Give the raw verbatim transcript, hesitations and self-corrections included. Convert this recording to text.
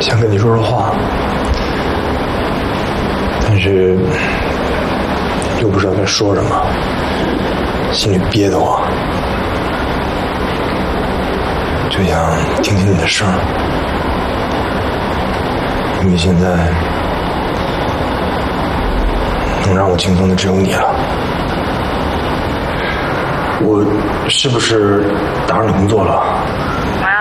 想跟你说说话，但是又不知道该说什么，心里憋得慌，就想听听你的声儿，因为现在能让我轻松的只有你了。我是不是打扰你工作了？ 喂，